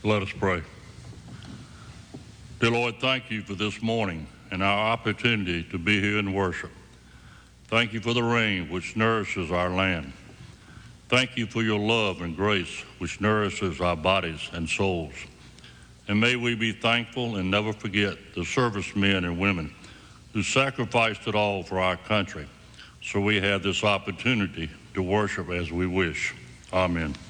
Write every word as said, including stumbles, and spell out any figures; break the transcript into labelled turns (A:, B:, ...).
A: Let us pray. Dear Lord, thank you for this morning and our opportunity to be here in worship. Thank you for the rain which nourishes our land. Thank you for your love and grace which nourishes our bodies and souls. And may we be thankful and never forget the servicemen and women who sacrificed it all for our country, so we have this opportunity to worship as we wish. Amen.